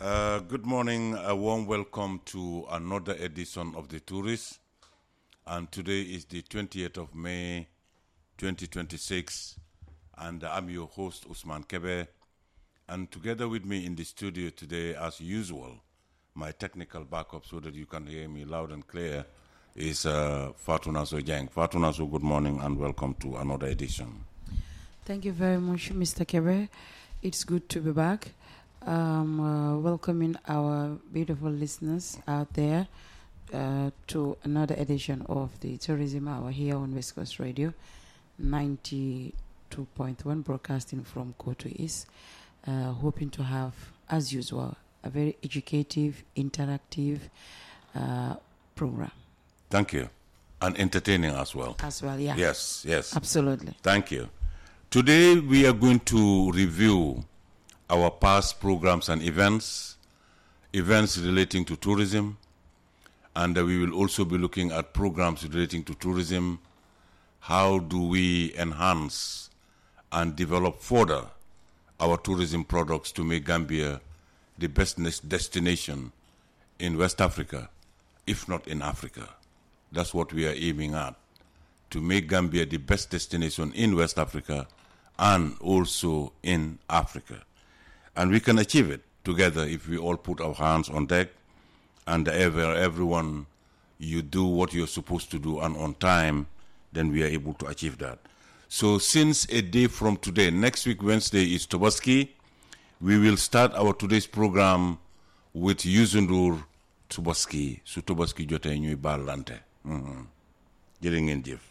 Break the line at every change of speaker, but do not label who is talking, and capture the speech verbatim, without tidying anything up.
Uh, good morning, a warm welcome to another edition of The Tourist. And today is the twentieth of May, twenty twenty-six. And I'm your host, Usman Kebe. And together with me in the studio today, as usual, my technical backup so that you can hear me loud and clear is uh, Fatunaso Jang. Fatunaso, good morning and welcome to another edition.
Thank you very much, Mister Kebe. It's good to be back. Um, uh, welcoming our beautiful listeners out there uh, to another edition of the Tourism Hour here on West Coast Radio, ninety-two point one, broadcasting from Koto East. Uh, hoping to have, as usual, a very educative, interactive uh, program.
Thank you. And entertaining as well.
As well, yeah.
Yes, yes.
Absolutely.
Thank you. Today we are going to review our past programs and events, events relating to tourism, and uh, we will also be looking at programs relating to tourism. How do we enhance and develop further our tourism products to make Gambia the best destination in West Africa, if not in Africa? That's what we are aiming at, to make Gambia the best destination in West Africa and also in Africa. And we can achieve it together if we all put our hands on deck and ever, everyone, you do what you're supposed to do and on time, then we are able to achieve that. So since a day from today, next week Wednesday is Tobaski, we will start our today's program with Yuzundur Tobaski. So Tobaski jote ñuy balante. Mhm. Jërë ngeen jëf.